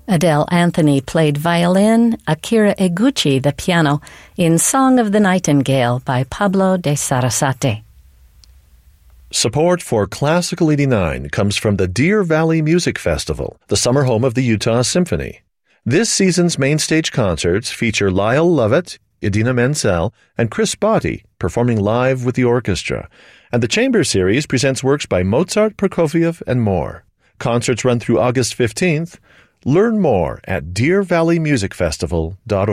Adele Anthony played violin, Akira Eguchi the piano, in Song of the Nightingale by Pablo de Sarasate. Support for Classical 89 comes from the Deer Valley Music Festival, the summer home of the Utah Symphony. This season's main stage concerts feature Lyle Lovett, Idina Menzel, and Chris Botti performing live with the orchestra, and the Chamber Series presents works by Mozart, Prokofiev, and more. Concerts run through August 15th. Learn more at deervalleymusicfestival.org.